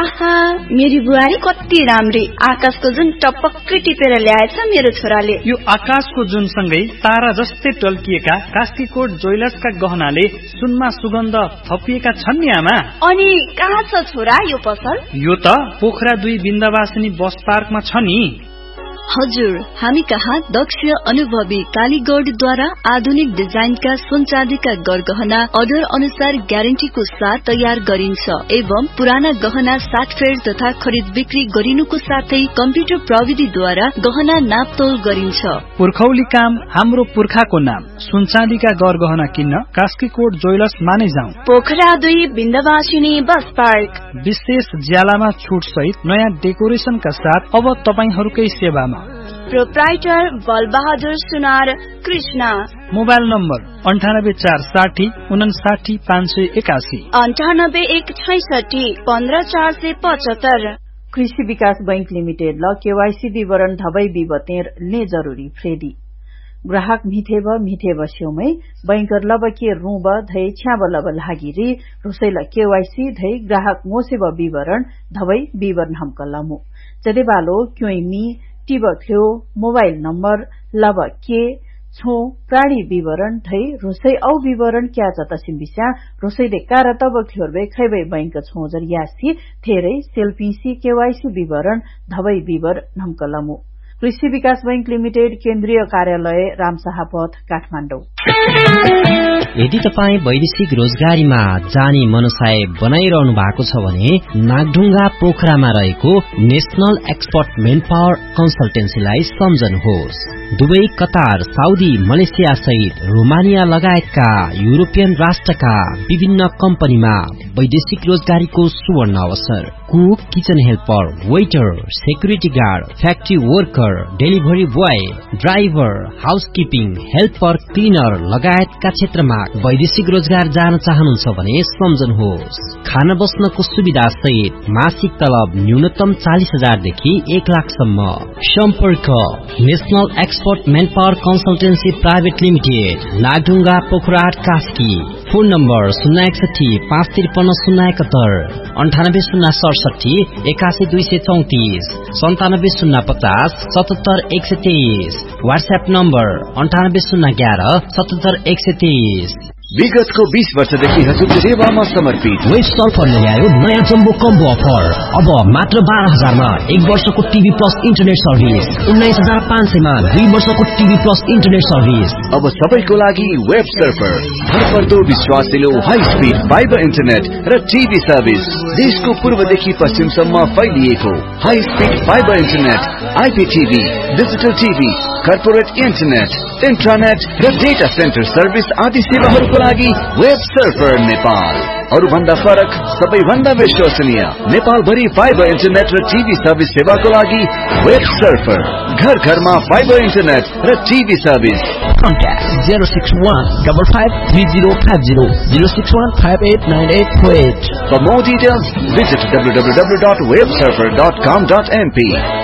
आहा मेरी बुहारी कति राम्री आकाशको जुन टपक्कै टिपेर ल्याएछ मेरो छोराले। यो आकाशको जुन सँगै तारा जस्तै टल्किएका कास्कीकोट ज्वेलर्सका गहनाले सुनमा सुगन्ध थपिएका छन् नि आमा। अनि कहाँ छ छोरा यो पसल? यो त पोखरा 2 बिन्दवासिनी बस पार्कमा छ नि। हजुर, हामी कहाँ दक्ष अनुभवी कालीगढद्वारा आधुनिक डिजाइनका सुन चाँदीका गरगहना अर्डर अनुसार ग्यारेन्टीको साथ तयार गरिन्छ एवं पुराना गहना साटफेर तथा खरिद बिक्री गरिनुको साथै कम्प्युटर प्रविधिद्वारा गहना नापतोल गरिन्छ। पुर्खौली काम हाम्रो पुर्खाको नाम। सुन चाँदीका गरगहना किन्न कास्कीकोट ज्वेलर्स माने जाउँ। Pokhara 2 Bindabasini bus park. विशेष ज्यालामा छुट सहित नयाँ डेकोरेसनका साथ अब तपाईहरूकै सेवामा। प्रोप्राइटर बलबहादुर सुनार कृष्ण। Mobile number 9846 59 581 98 166 15475। कृषि विकास बैंक लिमिटेड ल केवाईसी विवरण धबै विवतेर ले जरूरी फ्रेडी ग्राहक मिथेब स्योमै बैंकर लब के रूब धै छ्याब लब लागिरी रुसैल केवाईसी धै ग्राहक मोसेब विवरण धबै विवरण हमकलमु जदेबालो क्योइमी टिब ख्यो मोबाइल नम्बर लब के छो प्राणी विवरण धै रुसै औ विवरण क्या जतसिम बिस्या रुसैले कार तब ख्योरबे खैबै बैंक छोजर यासी थेरै सेल्फीसी केवाईसी विवरण धबै विवरण हमकलमु। कृषि विकास बैंक लिमिटेड केन्द्रीय कार्यालय रामशाह पथ काठमाडौँ। यदि तपाईँ वैदेशिक रोजगारीमा जाने मनसाय बनाइरहनु भएको छ भने नागढुङ्गा पोखरामा रहेको national expert main power कन्सल्टेन्सीलाई सम्झनुहोस्। Dubai, Qatar, Saudi, Malaysia सहित रोमानिया लगायतका युरोपियन राष्ट्रका विभिन्न कम्पनीमा वैदेशिक रोजगारीको सुवर्ण अवसर। Cook, kitchen helper, waiter, security guard, factory worker, delivery boy, driver, housekeeping, helper, cleaner लगायतका क्षेत्रमा वैदेशिक रोजगार जान चाहनुहुन्छ भने सम्झनुहोस्। खाना बस्नको सुविधा सहित मासिक तलब न्यूनतम 40,000 देखि 1 लाखसम्म। सम्पर्क national expert main power consultancy private limited, Nagdhunga, पोखराहाट, Kaski. Phone number 061 553 071 98067 81234 97050 77123। WhatsApp number 98011 77123। विगतको 20 वर्षदेखि हजुरको सेवामा समर्पित वेब सर्फरले ल्यायो नयाँ जम्बो कम्बो अफर। अब मात्र 12,000 मा 1 वर्षको टिभी प्लस इन्टरनेट सर्भिस, 19,500 मा 2 वर्षको टिभी प्लस इन्टरनेट सर्भिस। अब सबैको लागि वेब सर्फर, भरपर्दो विश्वासिलो हाई स्पिड फाइबर इन्टरनेट र टिभी सर्भिस। देशको पूर्वदेखि पश्चिमसम्म फैलिएको high speed fibre internet, आइपीटीभी, digital TV, corporate internet, इन्ट्रानेट र डेटा सेन्टर सर्भिस आदि सेवाहरूको लागि वेब सर्फर नेपाल। अरूभन्दा फरक, सबैभन्दा विश्वसनीय, नेपाल भरि फाइबर इन्टरनेट र टिभी सर्भिस सेवाको लागि वेब सर्फर। घर घरमा फाइबर इन्टरनेट र TV service. Contact 061-553050 061-589848. For more details, visit www.websurfer.com.mp.